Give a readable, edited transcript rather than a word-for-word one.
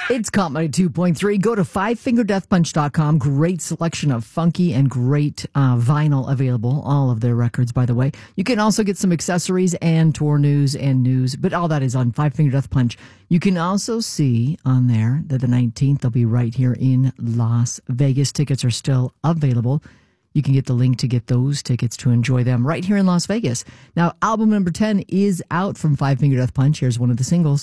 It's Comedy 2.3. Go to fivefingerdeathpunch.com. Great selection of funky and great vinyl available. All of their records, by the way. You can also get some accessories and tour news and news, but all that is on Five Finger Death Punch. You can also see on there that the 19th they'll be right here in Las Vegas. Tickets are still available. You can get the link to get those tickets to enjoy them right here in Las Vegas. Now, album number 10 is out from Five Finger Death Punch. Here's one of the singles.